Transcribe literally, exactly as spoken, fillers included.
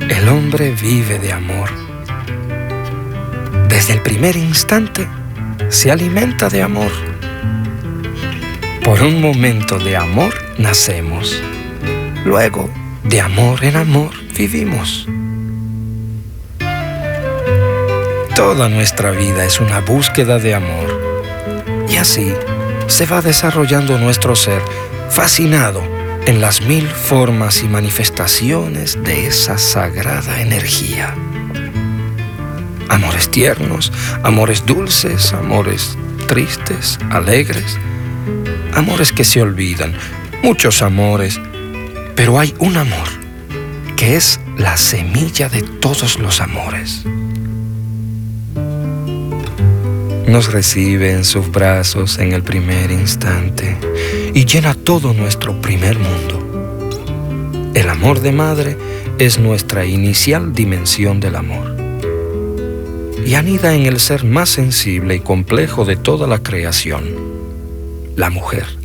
El hombre vive de amor. Desde el primer instante se alimenta de amor. Por un momento de amor nacemos. Luego, de amor en amor, vivimos. Toda nuestra vida es una búsqueda de amor. Y así se va desarrollando nuestro ser, fascinado en las mil formas y manifestaciones de esa sagrada energía. Amores tiernos, amores dulces, amores tristes, alegres, amores que se olvidan, muchos amores, pero hay un amor que es la semilla de todos los amores. Nos recibe en sus brazos en el primer instante y llena todo nuestro primer mundo. El amor de madre es nuestra inicial dimensión del amor y anida en el ser más sensible y complejo de toda la creación, la mujer.